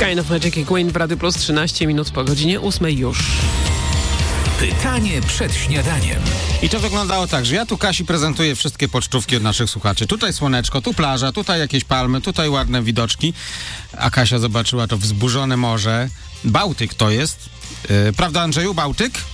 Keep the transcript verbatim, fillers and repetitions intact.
Kind of Magic i Queen w Radiu Plus, trzynaście minut po godzinie ósmej już. Pytanie przed śniadaniem. I to wyglądało tak, że ja tu Kasi prezentuję wszystkie pocztówki od naszych słuchaczy. Tutaj słoneczko, tu plaża, tutaj jakieś palmy, tutaj ładne widoczki. A Kasia zobaczyła to wzburzone morze. Bałtyk to jest. Yy, prawda, Andrzeju? Bałtyk?